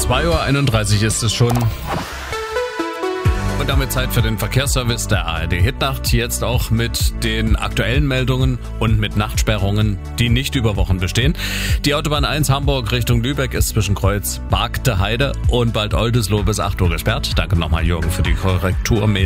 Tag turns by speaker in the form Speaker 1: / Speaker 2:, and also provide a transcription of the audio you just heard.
Speaker 1: 2:31 Uhr ist es schon. Und damit Zeit für den Verkehrsservice der ARD Hitnacht. Jetzt auch mit den aktuellen Meldungen und mit Nachtsperrungen, die nicht über Wochen bestehen. Die Autobahn 1 Hamburg Richtung Lübeck ist zwischen Kreuz Bargte Heide und Bad Oldesloe bis 8 Uhr gesperrt. Danke nochmal, Jürgen, für die Korrekturmail.